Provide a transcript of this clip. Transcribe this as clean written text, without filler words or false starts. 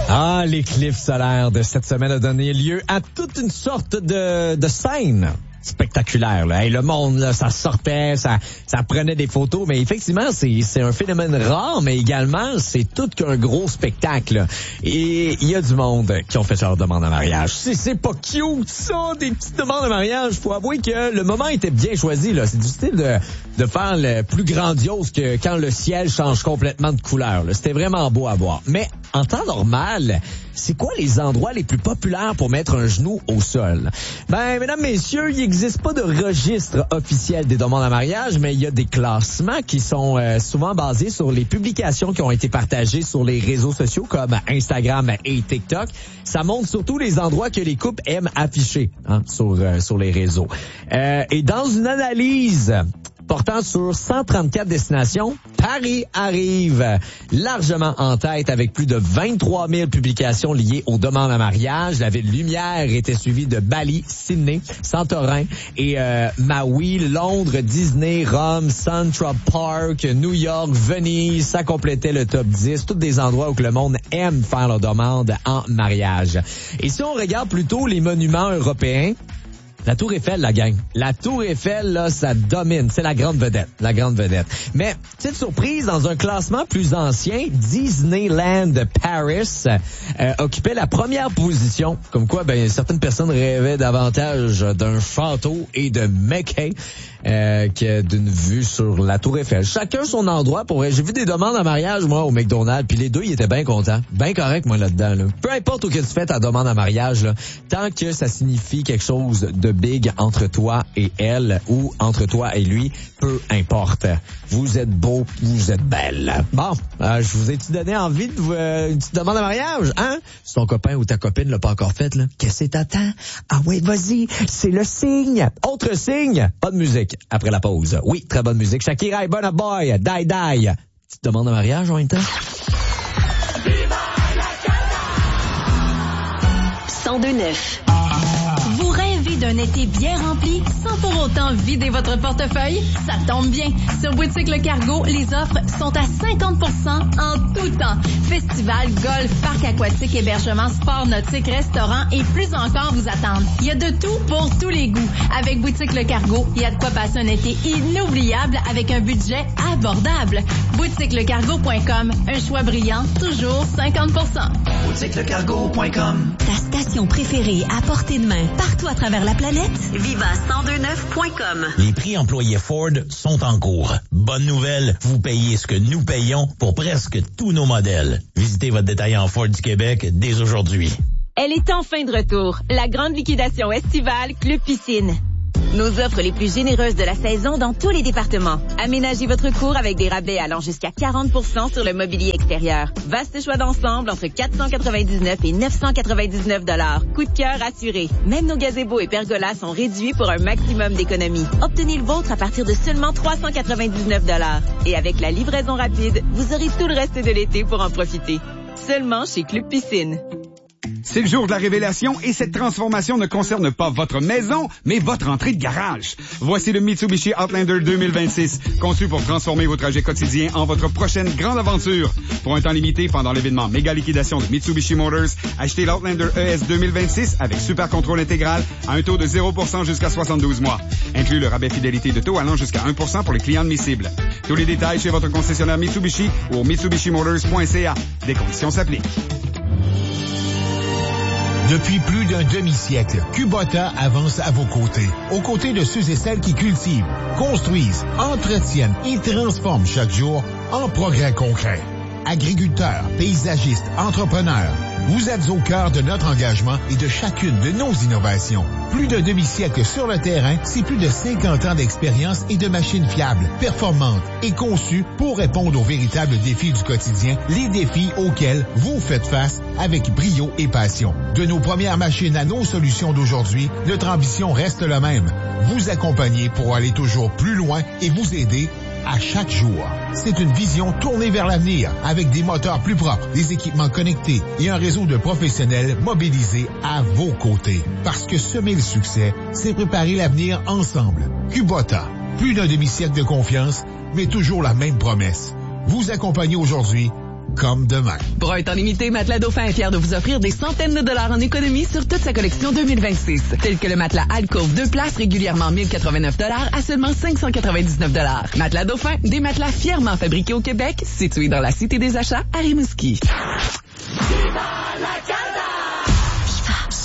Ah, l'éclipse solaire de cette semaine a donné lieu à toute une sorte de scène spectaculaire. Là. Hey, le monde, là, ça sortait, ça prenait des photos, mais effectivement, c'est un phénomène rare, mais également, c'est tout qu'un gros spectacle. Et il y a du monde qui ont fait leur demande en mariage. C'est pas cute, ça, des petites demandes en mariage. Faut avouer que le moment était bien choisi. Là. C'est du style de faire le plus grandiose que quand le ciel change complètement de couleur. Là. C'était vraiment beau à voir. Mais en temps normal, c'est quoi les endroits les plus populaires pour mettre un genou au sol? Ben, mesdames, messieurs, il n'existe pas de registre officiel des demandes en mariage, mais il y a des classements qui sont souvent basés sur les publications qui ont été partagées sur les réseaux sociaux comme Instagram et TikTok. Ça montre surtout les endroits que les couples aiment afficher sur les réseaux. Et dans une analyse portant sur 134 destinations, Paris arrive largement en tête avec plus de 23 000 publications liées aux demandes en mariage. La ville lumière était suivie de Bali, Sydney, Santorin et Maui, Londres, Disney, Rome, Central Park, New York, Venise. Ça complétait le top 10. Tous des endroits où que le monde aime faire leurs demandes en mariage. Et si on regarde plutôt les monuments européens, la Tour Eiffel, la gang. La Tour Eiffel, là, ça domine. C'est la grande vedette. La grande vedette. Mais, petite surprise, dans un classement plus ancien, Disneyland Paris occupait la première position. Comme quoi, ben, certaines personnes rêvaient davantage d'un château et de Mickey que d'une vue sur la Tour Eiffel. Chacun son endroit. J'ai vu des demandes en mariage, moi, au McDonald's, puis les deux, ils étaient bien contents. Bien correct, moi, là-dedans. Là. Peu importe où que tu fais ta demande en mariage, là, tant que ça signifie quelque chose de big entre toi et elle ou entre toi et lui, peu importe. Vous êtes beau, vous êtes belle. Bon, je vous ai-tu donné envie de une petite demande en mariage, hein? Si ton copain ou ta copine l'a pas encore faite, là, qu'est-ce que t'attends? Ah oui, vas-y, c'est le signe. Autre signe, pas de musique après la pause. Oui, très bonne musique. Shakira et Burna Boy, Die Die. Petite demande en mariage en même temps? 102.9. Vous rêvez d'un été bien rempli sans pour autant vider votre portefeuille? Ça tombe bien. Sur Boutique Le Cargo, les offres sont à 50% en tout temps. Festival, golf, parc aquatique, hébergement, sport nautique, restaurant et plus encore vous attendent. Il y a de tout pour tous les goûts. Avec Boutique Le Cargo, il y a de quoi passer un été inoubliable avec un budget abordable. BoutiqueLecargo.com. Un choix brillant, toujours 50%. BoutiqueLecargo.com. Ta station préférée à portée de main, partout à travers la planète? Viva1029.com. Les prix employés Ford sont en cours. Bonne nouvelle, vous payez ce que nous payons pour presque tous nos modèles. Visitez votre détaillant Ford du Québec dès aujourd'hui. Elle est enfin de retour. La grande liquidation estivale Club Piscine. Nos offres les plus généreuses de la saison dans tous les départements. Aménagez votre cour avec des rabais allant jusqu'à 40% sur le mobilier extérieur. Vaste choix d'ensemble entre 499 et 999 $. Coup de cœur assuré. Même nos gazebos et pergolas sont réduits pour un maximum d'économie. Obtenez le vôtre à partir de seulement 399 $. Et avec la livraison rapide, vous aurez tout le reste de l'été pour en profiter. Seulement chez Club Piscine. C'est le jour de la révélation et cette transformation ne concerne pas votre maison, mais votre entrée de garage. Voici le Mitsubishi Outlander 2026, conçu pour transformer vos trajets quotidiens en votre prochaine grande aventure. Pour un temps limité, pendant l'événement méga liquidation de Mitsubishi Motors, achetez l'Outlander ES 2026 avec super contrôle intégral à un taux de 0% jusqu'à 72 mois. Inclut le rabais fidélité de taux allant jusqu'à 1% pour les clients admissibles. Tous les détails chez votre concessionnaire Mitsubishi ou au mitsubishimotors.ca. Des conditions s'appliquent. Depuis plus d'un demi-siècle, Kubota avance à vos côtés. Aux côtés de ceux et celles qui cultivent, construisent, entretiennent et transforment chaque jour en progrès concret. Agriculteurs, paysagistes, entrepreneurs, vous êtes au cœur de notre engagement et de chacune de nos innovations. Plus d'un demi-siècle sur le terrain, c'est plus de 50 ans d'expérience et de machines fiables, performantes et conçues pour répondre aux véritables défis du quotidien, les défis auxquels vous faites face avec brio et passion. De nos premières machines à nos solutions d'aujourd'hui, notre ambition reste la même. Vous accompagner pour aller toujours plus loin et vous aider à chaque jour. C'est une vision tournée vers l'avenir, avec des moteurs plus propres, des équipements connectés et un réseau de professionnels mobilisés à vos côtés. Parce que semer le succès, c'est préparer l'avenir ensemble. Kubota, plus d'un demi-siècle de confiance, mais toujours la même promesse. Vous accompagner aujourd'hui comme demain. Pour un temps limité, Matelas Dauphin est fier de vous offrir des centaines de dollars en économie sur toute sa collection 2026. Tel que le matelas Alcove 2 places régulièrement 1089 $ à seulement 599 $. Matelas Dauphin, des matelas fièrement fabriqués au Québec, situés dans la Cité des Achats à Rimouski. Viva la